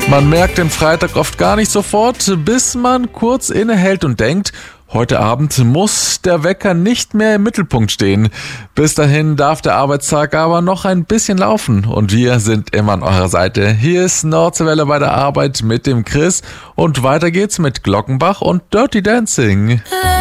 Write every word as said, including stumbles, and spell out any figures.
Man merkt den Freitag oft gar nicht sofort, bis man kurz innehält und denkt, heute Abend muss der Wecker nicht mehr im Mittelpunkt stehen. Bis dahin darf der Arbeitstag aber noch ein bisschen laufen und wir sind immer an eurer Seite. Hier ist Nordseewelle bei der Arbeit mit dem Chris und weiter geht's mit Glockenbach und Dirty Dancing.